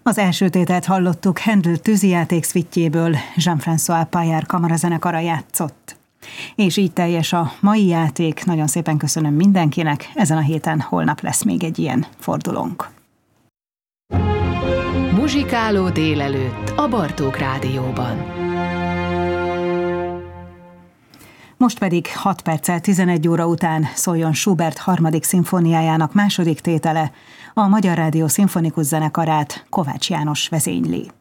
Az első tételt hallottuk Handel tűzijáték szvittjéből, Jean-François Paillard kamarazenekara játszott. És így teljes a mai játék. Nagyon szépen köszönöm mindenkinek. Ezen a héten holnap lesz még egy ilyen fordulónk. Muzsikáló délelőtt a Bartók Rádióban. Most pedig 6 perccel 11 óra után szóljon Schubert 3. szimfóniájának második tétele, a Magyar Rádió szimfonikus zenekarát Kovács János vezényli.